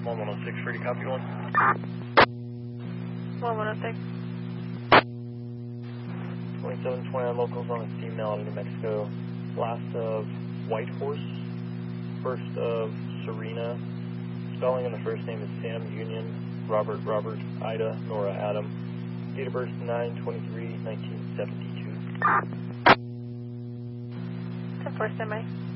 1106, ready, copy 1. 1106. 2729 locals on a steam now out of New Mexico. Last of Whitehorse, first of Serena. Spelling in the first name is Sam Union, Robert, Ida, Nora, Adam. Date of birth 9/23/1972. 10-4, standby.